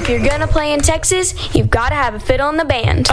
If you're gonna play in Texas, you've got to have a fiddle in the band.